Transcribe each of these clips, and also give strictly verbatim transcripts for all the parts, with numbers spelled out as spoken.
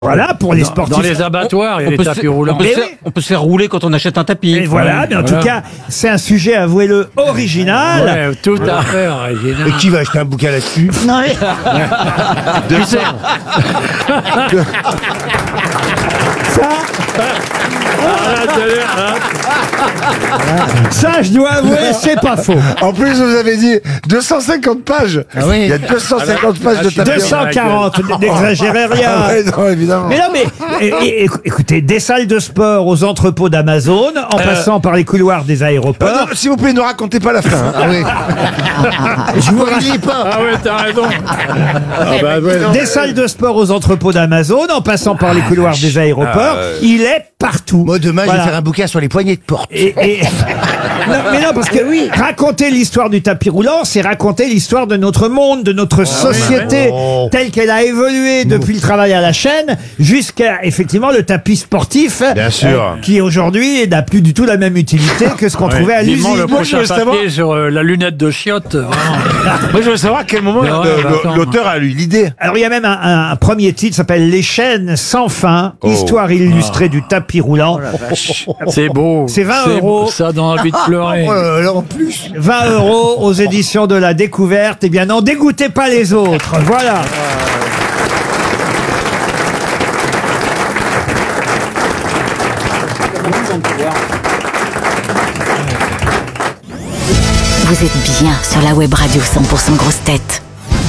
Voilà, pour les sportifs. Dans les abattoirs, il y a on les peut tapis se- roulants. On peut, Mais se faire, oui. on peut se faire rouler quand on achète un tapis. Et voilà, mais en voilà. tout cas, c'est un sujet, avouez-le, original. Ouais, tout à fait original. Et qui va acheter un bouquin là-dessus? Non, mais- Tu sais, ça, ah, là, là, ça, je dois avouer, c'est pas faux. En plus, vous avez dit deux cent cinquante pages. Ah oui. Il y a deux cent cinquante Ah, pages ah, de je suis tapis. deux cent quarante, n'exagérez rien. Ah ouais, non, évidemment. Mais non, mais é- é- écoutez, des salles de sport aux entrepôts d'Amazon, en passant par les couloirs des Ah aéroports. non, s'il vous plaît, ne racontez pas la fin. hein. Ah oui. Je vous Il y est pas. Ah ouais, t'as raison. Ah bah ouais. Des salles de sport aux entrepôts d'Amazon, en passant par les couloirs des aéroports, il est partout. Moi, demain, je Voilà. vais faire un bouquin sur les poignées de porte. Et, et- non, mais non, parce que raconter l'histoire du tapis roulant, c'est raconter l'histoire de notre monde, de notre société, Oh. telle qu'elle a évolué depuis le travail à la chaîne jusqu'à effectivement le tapis sportif, Bien sûr. qui aujourd'hui n'a plus du tout la même utilité que ce qu'on trouvait à Vivement l'usine. le Moi, je prochain veux savoir- papier sur euh, la lunette de chiotte. Vraiment. Moi, je veux savoir à quel moment Ouais, le- bah, le- attends. l'auteur a eu l'idée. Alors il y a même un, un- un premier titre qui s'appelle Les chaînes sans fin, Oh. histoire illustrée du tapis roulant. C'est beau. C'est vingt euros. Ça donne envie de pleurer. Oh là là, en plus. vingt euros aux éditions de la Découverte. Eh bien, n'en dégoûtez pas les autres. Voilà. Vous êtes bien sur la web radio cent pour cent grosse tête.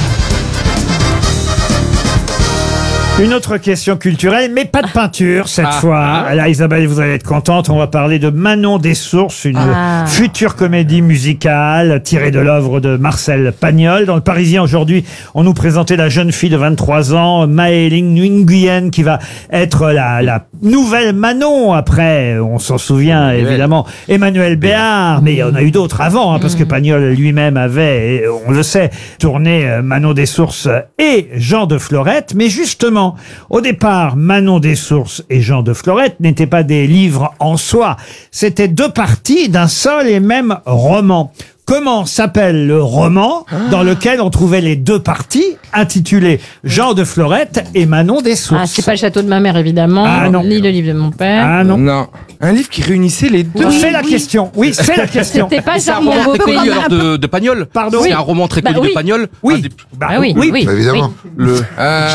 Une autre question culturelle, mais pas de peinture cette Ah. fois. Là, Isabelle, vous allez être contente. On va parler de Manon des Sources, une Ah. future comédie musicale tirée de l'œuvre de Marcel Pagnol. Dans le Parisien aujourd'hui, on nous présentait la jeune fille de vingt-trois ans, Maëling Nguyen, qui va être la, la nouvelle Manon. Après, on s'en souvient évidemment, Emmanuel Béard, mais il y en a eu d'autres avant, hein, parce que Pagnol lui-même avait, et on le sait, tourné euh, Manon des Sources et Jean de Florette. Mais justement, au départ, Manon des Sources et Jean de Florette n'étaient pas des livres en soi. C'était deux parties d'un seul et même roman. Comment s'appelle le roman dans lequel on trouvait les deux parties, intitulé Jean de Florette et Manon des Sources? Ah, c'est pas le château de ma mère, évidemment. Ah, non. Ni le livre de mon père. Ah non. Non. Un livre qui réunissait les deux. c'est la question. Oui, c'est la question. C'était pas C'est un Charmant roman Beau très connu Pays. alors de, de Pagnol. Pardon. C'est Oui. un roman très Bah connu oui. de Pagnol. Oui. Un des- Bah, Ah oui, oui, oui. Bah, évidemment. Le. Euh,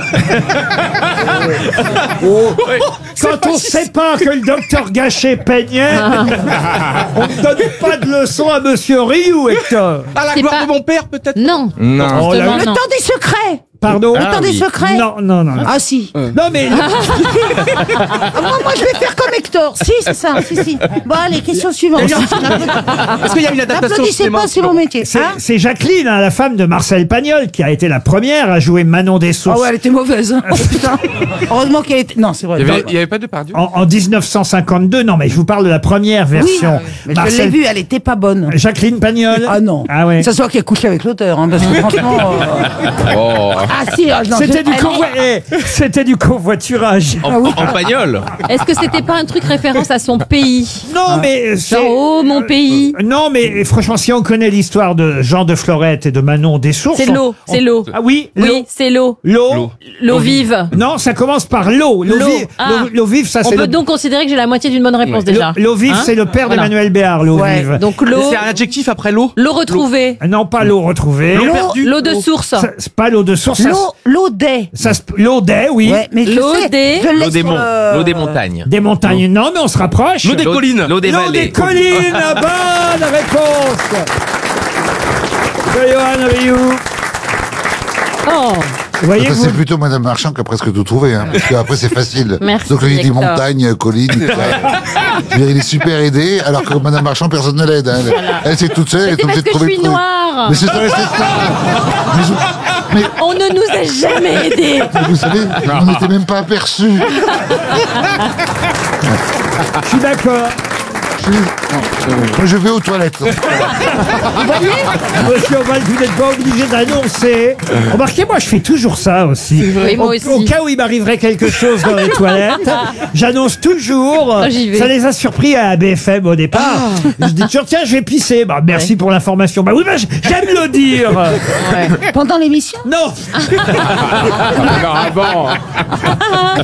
Quand on sait pas que le docteur Gachet peignait, on ne donne pas de leçon à Monsieur Rioux, Hector. Ah, la C'est gloire pas- de mon père, peut-être. Non. Non. Oh, là, Justement, le non. Temps des secrets. Pardon. Ah, Temps des oui. secrets. Non, non, non. non. Ah si. Non, mais Ah, moi, moi, je vais faire comme Hector. Si, c'est ça. Si, si. Bon, allez, question suivante. Est-ce qu'il y a une adaptation au N'applaudissez cinéma pas, c'est mon métier. c'est Hein c'est Jacqueline, hein, la femme de Marcel Pagnol, qui a été la première à jouer Manon des Ah Sources ouais, elle était mauvaise. Oh putain. Heureusement qu'elle était. Non, c'est vrai. Il y avait, il y avait pas de Pardieu. en, en dix neuf cent cinquante-deux. Non, mais je vous parle de la première Oui, version. mais je l'ai vue, elle était pas bonne. Jacqueline Pagnol. Ah non. Ah ouais. Ça se voit qu'elle couche avec l'auteur, hein, parce que franchement. euh, Oh. Ah si, ah, non, C'était je- du, elle convoi- est- eh, c'était du covoiturage. En, en Pagnol. Est-ce que c'était pas un truc référence à son pays? Non, mais c'est... Genre, oh, mon pays. Euh, Non, mais franchement, si on connaît l'histoire de Jean de Florette et de Manon des Sources... C'est on- l'eau, on- c'est l'eau. Ah oui, Oui, l'eau. c'est l'eau. L'eau. L'eau. L'eau vive. Non, ça commence par l'eau. L'eau L'eau. vive, Ah. l'eau- l'eau vive, ça On c'est peut le... donc considérer que j'ai la moitié d'une bonne réponse déjà. L'eau vive, Hein c'est le père Voilà. d'Emmanuel Béard, l'eau Ouais. vive. Donc l'eau, C'est un adjectif après l'eau. l'eau retrouvée, Ah non, pas l'eau retrouvée. L'eau L'eau- perdue. l'eau de source, Ça, C'est pas l'eau de source. ça L'eau, se- l'eau des. Ça, se- l'eau des, oui. Ouais, mais je L'eau sais, des- je l'ai L'eau des sur monts, le- l'eau des montagnes. Des montagnes, non, mais on se rapproche. L'eau des collines. L'eau des L'eau vallées. des collines, bonne réponse de Johan Rioux. Oh, Vous voyez, Ça, vous, c'est plutôt Madame Marchand qui a presque tout trouvé, hein, parce qu'après c'est facile. Merci, Donc il dit Hector. montagne, colline, tout ça. Je veux dire, il est super aidé, alors que Madame Marchand, personne ne l'aide. Hein. Elle, elle, c'est toute seule, elle est c'est parce obligée de que je trouver suis le truc. noire. Mais c'est ça, c'est ça. Mais, je- mais On ne nous a jamais aidés. vous savez, on n'était même pas aperçus. je suis d'accord. Moi, je vais aux toilettes. Monsieur Oval, vous n'êtes pas obligé d'annoncer. Remarquez, moi, je fais toujours ça aussi. Oui, moi Au- aussi. Au cas où il m'arriverait quelque chose dans les toilettes, j'annonce toujours. Ah, j'y vais. Ça les a surpris à B F M au départ. Je dis toujours, tiens, je vais pisser. Bah, merci pour l'information. Bah oui, bah, j'aime le dire. Pendant l'émission Non. Alors avant.